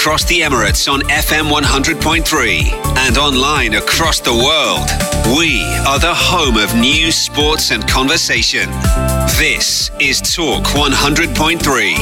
across the Emirates on FM 100.3 and online across the world. We are the home of news, sports and conversation. This is Talk 100.3.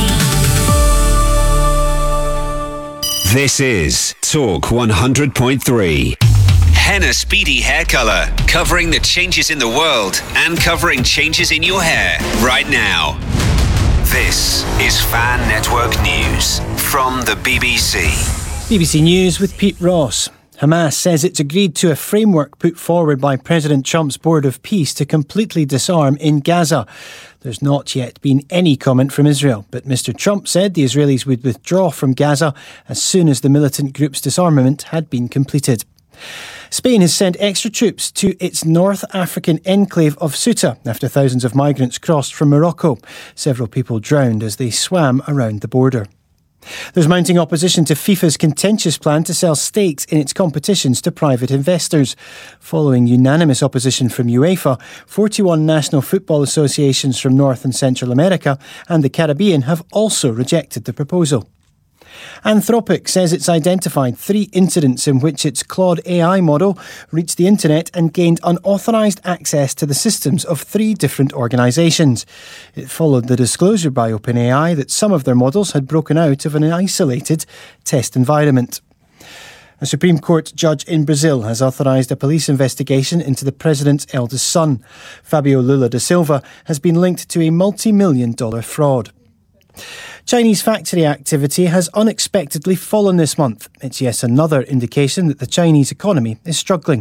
This is Talk 100.3. Henna Speedy Hair Colour, covering the changes in the world and covering changes in your hair right now. This is Fan Network News from the BBC. BBC News with Pete Ross. Hamas says it's agreed to a framework put forward by President Trump's Board of Peace to completely disarm in Gaza. There's not yet been any comment from Israel, but Mr. Trump said the Israelis would withdraw from Gaza as soon as the militant group's disarmament had been completed. Spain has sent extra troops to its North African enclave of Ceuta after thousands of migrants crossed from Morocco. Several people drowned as they swam around the border. There's mounting opposition to FIFA's contentious plan to sell stakes in its competitions to private investors. Following unanimous opposition from UEFA, 41 national football associations from North and Central America and the Caribbean have also rejected the proposal. Anthropic says it's identified 3 incidents in which its Claude AI model reached the internet and gained unauthorised access to the systems of 3 different organisations. It followed the disclosure by OpenAI that some of their models had broken out of an isolated test environment. A Supreme Court judge in Brazil has authorised a police investigation into the president's eldest son. Fabio Lula da Silva has been linked to a multi-million-dollar fraud. Chinese factory activity has unexpectedly fallen this month. It's yet another indication that the Chinese economy is struggling.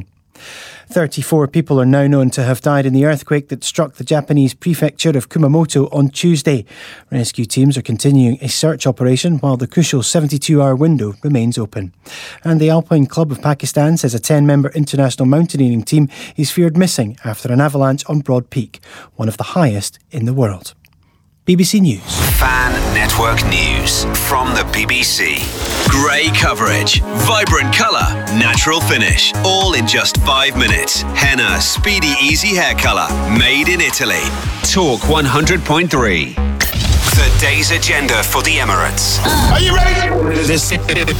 34 people are now known to have died in the earthquake that struck the Japanese prefecture of Kumamoto on Tuesday. Rescue teams are continuing a search operation while the crucial 72-hour window remains open. And the Alpine Club of Pakistan says a 10-member international mountaineering team is feared missing after an avalanche on Broad Peak, one of the highest in the world. BBC News. Fan Network News from the BBC. Grey coverage, vibrant colour, natural finish, all in just 5 minutes. Henna Speedy Easy Hair Colour, made in Italy. Talk 100.3. The day's agenda for the Emirates. Are you ready? This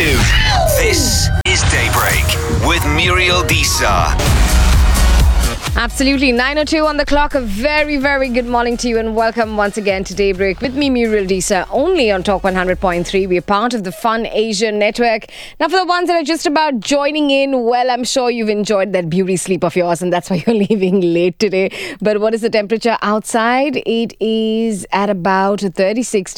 is Daybreak with Muriel Disa. Absolutely. 9:02 on the clock. A very, very good morning to you and welcome once again to Daybreak with me, Muriel Disa, only on Talk 100.3. We're part of the Fun Asia network. Now, for the ones that are just about joining in, well, I'm sure you've enjoyed that beauty sleep of yours and that's why you're leaving late today. But what is the temperature outside? It is at about 38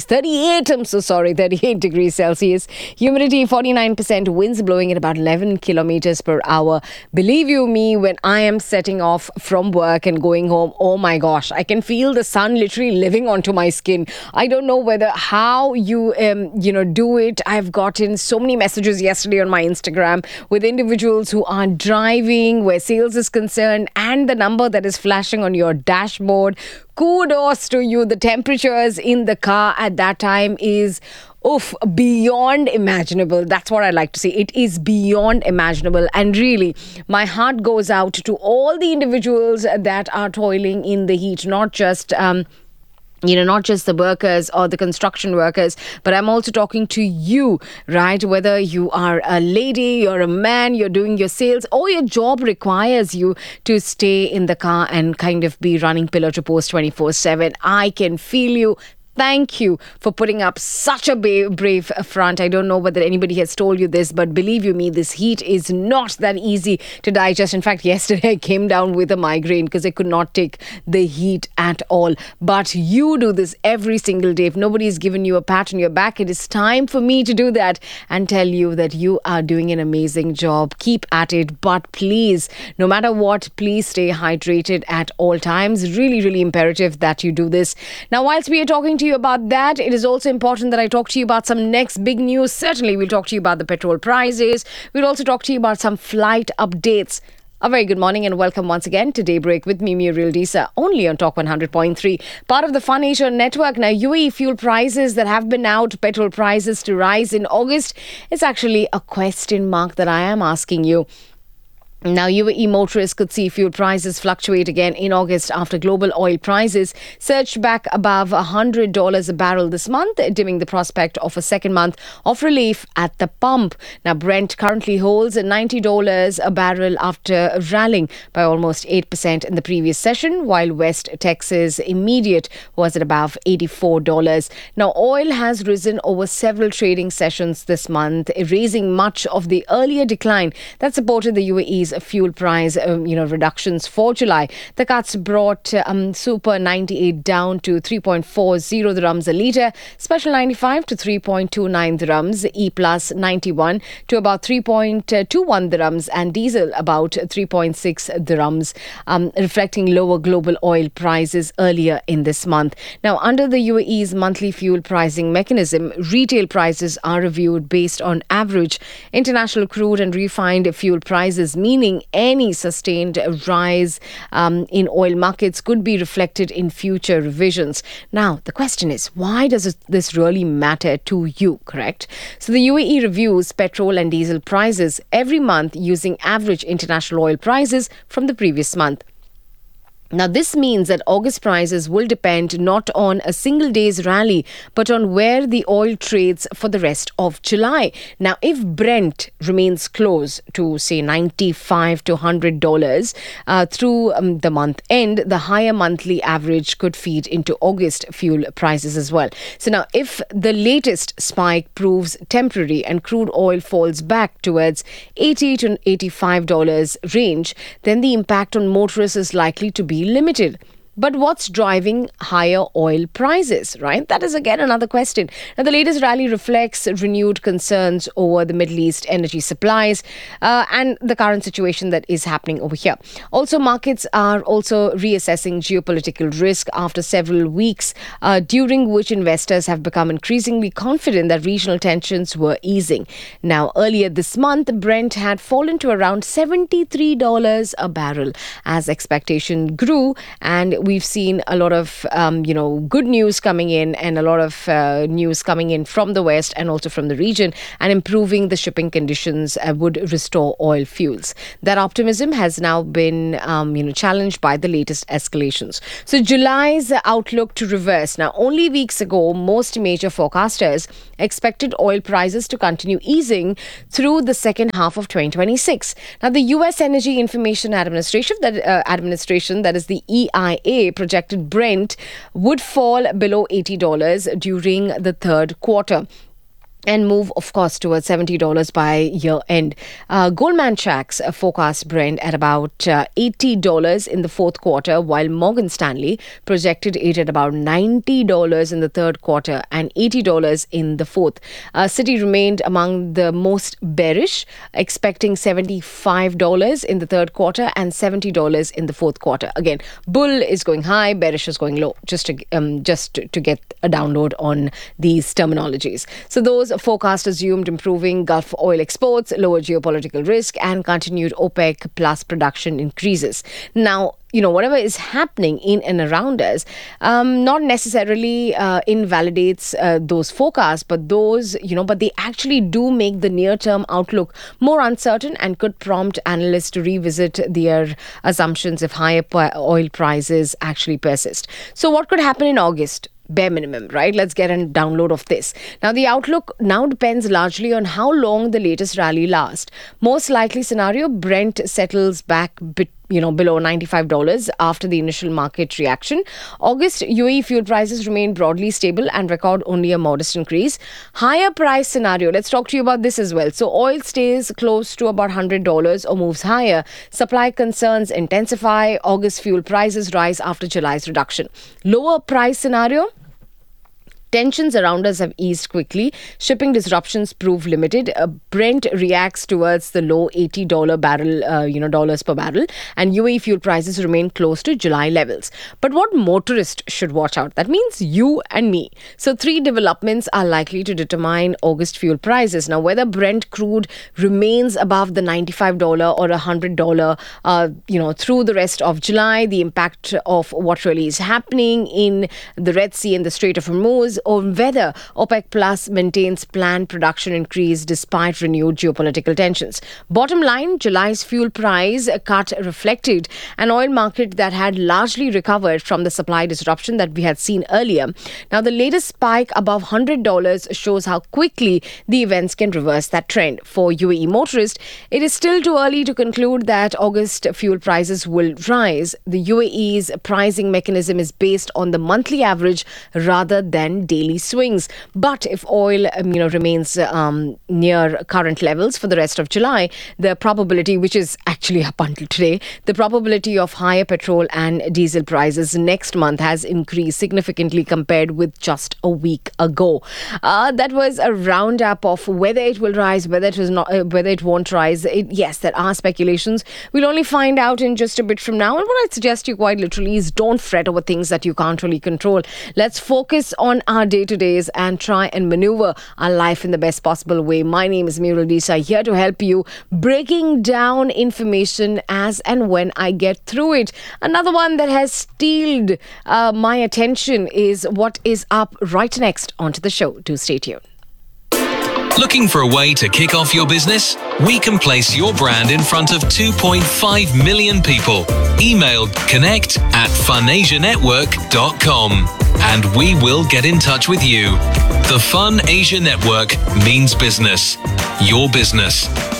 degrees Celsius. Humidity 49%, winds blowing at about 11 kilometers per hour. Believe you me, when I am setting off from work and going home, oh my gosh, I can feel the sun literally living onto my skin. I don't know how you do it. I've gotten so many messages yesterday on my Instagram with individuals who are driving where sales is concerned and the number that is flashing on your dashboard. Kudos to you. The temperatures in the car at that time is beyond imaginable. That's what I like to see. It is beyond imaginable. And really, my heart goes out to all the individuals that are toiling in the heat, not just the workers or the construction workers, but I'm also talking to you, right? Whether you are a lady, you're a man, you're doing your sales, or your job requires you to stay in the car and kind of be running pillar to post 24/7. I can feel you. Thank you for putting up such a brave front. I don't know whether anybody has told you this, but believe you me, this heat is not that easy to digest. In fact, yesterday I came down with a migraine because I could not take the heat at all. But you do this every single day. If nobody's given you a pat on your back, it is time for me to do that and tell you that you are doing an amazing job. Keep at it. But please, no matter what, please stay hydrated at all times. Really, really imperative that you do this. Now, whilst we are talking to you about that, it is also important that I talk to you about some next big news. Certainly, we'll talk to you about the petrol prices. We'll also talk to you about some flight updates. A very good morning and welcome once again to Daybreak with me, Muriel Disa, only on Talk 100.3, part of the Fun Asia network. Now, UAE fuel prices that have been out, petrol prices to rise in August, it's actually a question mark that I am asking you. Now, UAE motorists could see fuel prices fluctuate again in August after global oil prices surged back above $100 a barrel this month, dimming the prospect of a second month of relief at the pump. Now, Brent currently holds at $90 a barrel after rallying by almost 8% in the previous session, while West Texas Intermediate was at above $84. Now, oil has risen over several trading sessions this month, erasing much of the earlier decline that supported the UAE's fuel price reductions for July. The cuts brought Super 98 down to 3.40 dirhams a litre, Special 95 to 3.29 dirhams, E Plus 91 to about 3.21 dirhams, and diesel about 3.6 dirhams, reflecting lower global oil prices earlier in this month. Now, under the UAE's monthly fuel pricing mechanism, retail prices are reviewed based on average international crude and refined fuel prices, meaning any sustained rise in oil markets could be reflected in future revisions. Now, the question is, why does this really matter to you, correct? So the UAE reviews petrol and diesel prices every month using average international oil prices from the previous month. Now, this means that August prices will depend not on a single day's rally, but on where the oil trades for the rest of July. Now, if Brent remains close to, say, $95 to $100 through the month end, the higher monthly average could feed into August fuel prices as well. So now, if the latest spike proves temporary and crude oil falls back towards $80 to $85 range, then the impact on motorists is likely to be limited. But what's driving higher oil prices, right? That is again another question. Now, the latest rally reflects renewed concerns over the Middle East energy supplies and the current situation that is happening over here. Also, markets are also reassessing geopolitical risk after several weeks during which investors have become increasingly confident that regional tensions were easing. Now, earlier this month, Brent had fallen to around $73 a barrel as expectation grew, and we've seen a lot of, good news coming in and a lot of news coming in from the West and also from the region, and improving the shipping conditions would restore oil fuels. That optimism has now been, challenged by the latest escalations. So July's outlook to reverse. Now, only weeks ago, most major forecasters expected oil prices to continue easing through the second half of 2026. Now, the U.S. Energy Information Administration, that is the EIA, projected Brent would fall below $80 during the third quarter and move, of course, towards $70 by year end. Goldman Sachs forecast Brent at about $80 in the fourth quarter, while Morgan Stanley projected it at about $90 in the third quarter and $80 in the fourth. Citi remained among the most bearish, expecting $75 in the third quarter and $70 in the fourth quarter. Again, bull is going high, bearish is going low, just to get a download on these terminologies. So those forecast assumed improving Gulf oil exports, lower geopolitical risk, and continued OPEC plus production increases. Now, whatever is happening in and around us not necessarily invalidates those forecasts, but but they actually do make the near-term outlook more uncertain and could prompt analysts to revisit their assumptions if higher oil prices actually persist. So what could happen in August? Bare minimum, right? Let's get a download of this. Now, the outlook now depends largely on how long the latest rally lasts. Most likely scenario, Brent settles back below $95 after the initial market reaction. August UAE fuel prices remain broadly stable and record only a modest increase. Higher price scenario, let's talk to you about this as well. So oil stays close to about $100 or moves higher. Supply concerns intensify. August fuel prices rise after July's reduction. Lower price scenario, tensions around us have eased quickly. Shipping disruptions prove limited. Brent reacts towards the low $80 barrel, dollars per barrel, and UAE fuel prices remain close to July levels. But what motorists should watch out? That means you and me. So 3 developments are likely to determine August fuel prices. Now, whether Brent crude remains above the $95 or $100, through the rest of July, the impact of what really is happening in the Red Sea and the Strait of Hormuz, is on whether OPEC Plus maintains planned production increase despite renewed geopolitical tensions. Bottom line, July's fuel price cut reflected an oil market that had largely recovered from the supply disruption that we had seen earlier. Now, the latest spike above $100 shows how quickly the events can reverse that trend. For UAE motorists, it is still too early to conclude that August fuel prices will rise. The UAE's pricing mechanism is based on the monthly average rather than daily swings. But if oil remains near current levels for the rest of July, the probability, which is actually up until today, the probability of higher petrol and diesel prices next month has increased significantly compared with just a week ago. That was a roundup of whether it will rise, whether it won't rise. Yes, there are speculations. We'll only find out in just a bit from now. And what I'd suggest you quite literally is don't fret over things that you can't really control. Let's focus on our day-to-days and try and maneuver our life in the best possible way. My name is Murul Desai, here to help you breaking down information as and when I get through it. Another one that has stealed my attention is what is up right next onto the show. Do stay tuned. Looking for a way to kick off your business? We can place your brand in front of 2.5 million people. Email connect@funasianetwork.com and we will get in touch with you. The Fun Asia Network means business. Your business.